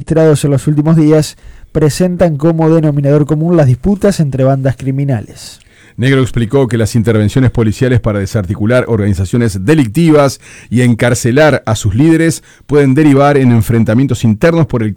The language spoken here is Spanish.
registrados en los últimos días presentan como denominador común las disputas entre bandas criminales. Negro explicó que las intervenciones policiales para desarticular organizaciones delictivas y encarcelar a sus líderes pueden derivar en enfrentamientos internos por el